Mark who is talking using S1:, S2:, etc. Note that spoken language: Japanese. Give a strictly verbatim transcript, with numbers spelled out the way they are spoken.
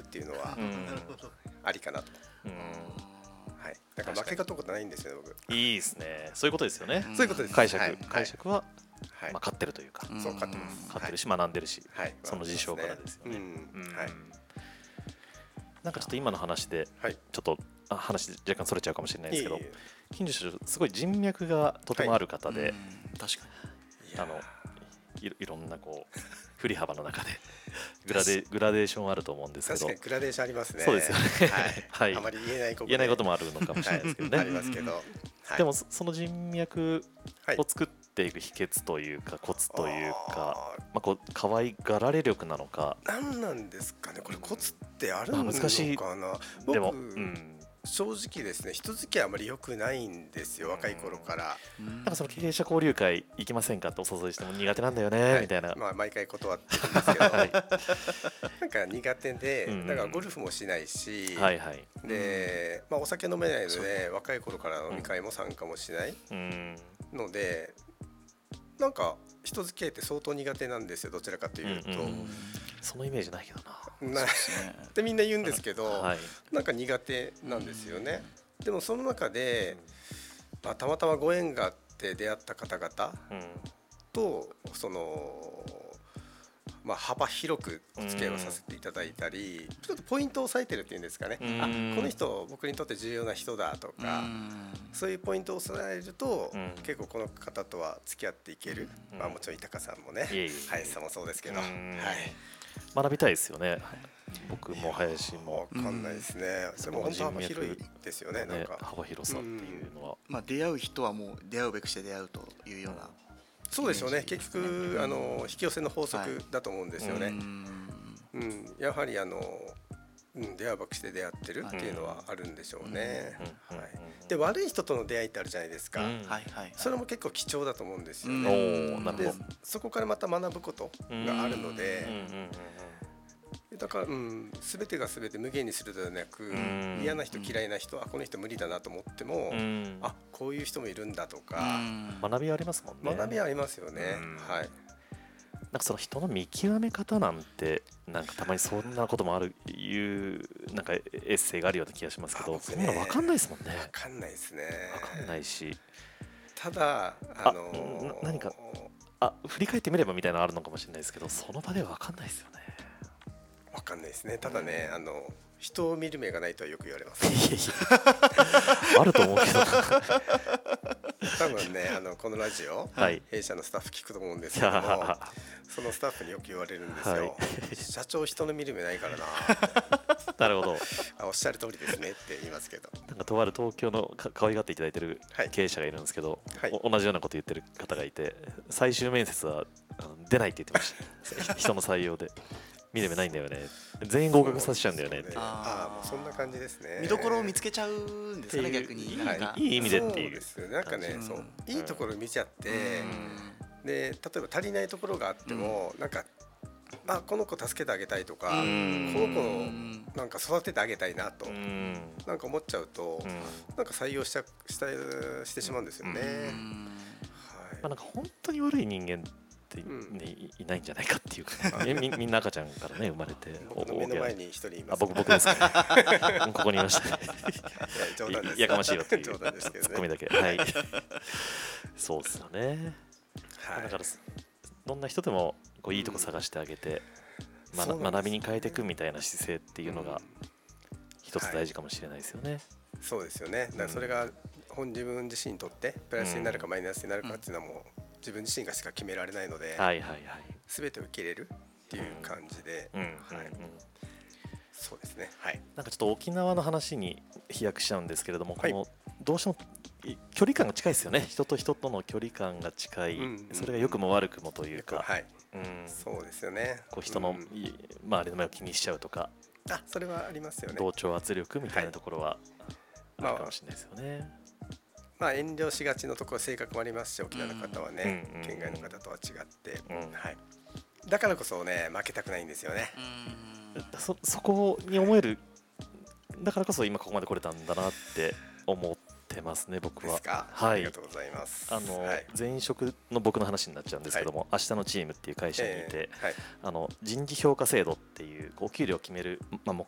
S1: っていうのは
S2: うん
S1: ありかなと、
S2: うん
S1: はい、だから負けがとことないんですよね僕。
S2: いいですね。そういうことですよね。
S1: そういうことです。
S2: 解釈、
S1: はい
S2: 解釈は、
S1: はい、
S2: まあ、勝ってるというか、
S1: そう勝ってます。
S2: 勝ってるし学んでるし、
S1: はい、
S2: その事象からですよね。
S1: うん
S2: うん
S1: はい、
S2: なんかちょっと今の話で、
S1: はい、
S2: ちょっとあ話若干それちゃうかもしれないですけど、
S1: いえいえ
S2: 金城社長すごい人脈がとてもある方で、
S3: うん確か
S2: あのいろいろんなこう振り幅の中でグラデグラデーションあると思うんですけど、
S1: 確かにグラデーションありますね。
S2: そうですよね。
S1: はい、
S2: はい
S1: あまり言えないこと
S2: 言えないこともあるのかもしれないですけどね。
S1: はい、ありますけど、はい、
S2: でもそその人脈
S1: はい
S2: を作っていく秘訣というかコツというか、
S1: あ
S2: まあこう可愛がられ力なのか、
S1: 何なんですかねこれコツってある
S2: まあ
S1: のかな。
S2: 難しい
S1: 僕
S2: でも、うん、
S1: 正直ですね人付き合いあまり良くないんですよ若い頃から。
S2: なんかその経営者交流会行きませんかってお誘いしても苦手なんだよね、
S1: はい
S2: みたいな、
S1: まあ、毎回断ってるんですけど、
S2: はい
S1: なんか苦手で、
S2: うん
S1: だからゴルフもしないし、
S2: はいはい、
S1: で、まあ、お酒飲めないので若い頃から飲み会も参加もしない
S2: うん
S1: ので、なんか人付き合いって相当苦手なんですよどちらかというと、
S2: うんうんそのイメージないけどな。
S1: なってみんな言うんですけど、
S2: はい、
S1: なんか苦手なんですよね。でもその中で、まあ、たまたまご縁があって出会った方々
S2: うん
S1: とその、まあ、幅広くお付き合いをさせていただいたり、ちょっとポイントを押さえてるっていうんですかね、
S2: うん
S1: あこの人僕にとって重要な人だとか、そういうポイントを押さえると、
S2: うん
S1: 結構この方とは付き合っていける、
S2: うん
S1: まあ、もちろん豊さんもね、
S2: いえいえ
S1: 林さんもそうですけど、
S2: う
S1: はい
S2: ん学びたいですよね。僕も林も
S1: 分かんないですね、でも本当幅広いですよね、なん
S2: ね
S1: か
S2: 幅広さっていうのは、
S3: まあ出会う人はもう出会うべくして出会うというような。
S1: そうでしょうね、結局あの引き寄せの法則だと思うんですよね、うん、やはりあの、うん、出会うばくして出会ってるっていうのはあるんでしょうね、
S2: うん
S1: はい、で悪い人との出会いってあるじゃないですか、
S2: うん
S3: はいはい
S1: それも結構貴重だと思うんですよ
S3: うん
S1: ね、
S2: おーなるほど
S1: でそこからまた学ぶことがあるので、
S2: うんうんうん
S1: だから、うん、全てが全て無限にするのではなく、
S2: ん
S1: 嫌な人嫌いな人、あこの人無理だなと思っても、
S2: うん
S1: あこういう人もいるんだとか、
S2: 学びはありますもんね。
S1: 学びはありますよね、
S2: うん
S1: はい。
S2: なんかその人の見極め方なんてなんかたまにそんなこともあるいうなんかエッセイがあるような気がしますけど、
S1: あ僕ね
S2: そんなの分かんないですもんね。
S1: 分かんないですね。
S2: 分かんないし、
S1: ただあのー
S2: な何かあ振り返ってみればみたいなのあるのかもしれないですけど、その場では分かんないですよね。
S1: 分かんないですね。ただね、あの人を見る目がないとはよく言われます。
S2: いやいやあると思うけど
S1: 多分ね、あのこのラジオ、
S2: はい、
S1: 弊社のスタッフ聞くと思うんですけども、そのスタッフによく言われるんですよ、はい、社長人の見る目ないからな
S2: なるほど
S1: あおっしゃる通りですねって言いますけど、
S2: なんかとある東京のか可愛がっていただいてる
S1: はい
S2: 経営者がいるんですけど、
S1: はい
S2: お同じようなこと言ってる方がいて、最終面接はあの出ないって言ってました人の採用で見る目ないんだよね、全員合格させちゃうんだよねっていう。
S1: ああもうそんな感じですね。
S3: 見どころを見つけちゃうんですかね、逆に。
S2: はい、いい意味でっていう。
S1: そうですなんかね、
S3: うん
S1: そういいところ見ちゃって、
S3: うん
S1: で例えば足りないところがあっても、なんかあこの子助けてあげたいとか、
S2: うん
S1: この子をなんか育ててあげたいなと、
S2: うん
S1: なんか思っちゃうと、
S2: うん
S1: なんか採用したしたしてしまうんですよね。
S2: うん
S1: はい
S2: まあ、なんか本当に悪い人間って、ね
S1: うん
S2: いいないんじゃないかっていうか、みみみんな赤ちゃんからね生まれて、
S1: 僕の目の前に一人います。
S2: あ僕僕ですかねここにいましたね
S1: いや冗談です
S2: いやかましいよっていう
S1: 冗談ですけどね
S2: ツッコミだけはいそうですよね、
S1: はい
S2: だからどんな人でもこういいとこ探してあげて、ま
S1: そうなんです
S2: 学びに変えていくみたいな姿勢っていうのが一つ大事かもしれないですよね、
S1: そうですよね。だからそれが本自分自身にとってプラスになるかマイナスになるかっていうのはもう自分自身がしか決められないので、
S2: はいはいはい、
S1: 全て受け入れるっていう感じで、
S2: うんうんうん
S1: はいそうですね。はい。
S2: なんかちょっと沖縄の話に飛躍しちゃうんですけれども、
S1: はい
S2: このどうしてもい距離感が近いですよね、人と人との距離感が近い、
S1: うんうん
S2: それが良くも悪くもというか、
S1: はい。
S2: うん、
S1: そうですよね。
S2: こう人の、
S1: うん
S2: い周りの目を気にしちゃうとか、
S1: あそれはありますよね。
S2: 同調圧力みたいなところはあ
S1: まあ
S2: るかもしれないですよね。
S1: まあ遠慮しがちのところ性格もありますし、沖縄の方はね、
S2: うん
S1: 県外の方とは違って、
S2: うん
S1: はい。だからこそね負けたくないんですよね。
S2: そそこに思える、だからこそ今ここまで来れたんだなって思ってますね、僕は。
S1: ですか。
S2: はい
S1: ありがとうございます。
S2: あの、
S1: はい
S2: 前職の僕の話になっちゃうんですけども、明日のチームっていう会社にいて、
S1: えーはい。
S2: あの人事評価制度っていうお給料を決める、まあ、目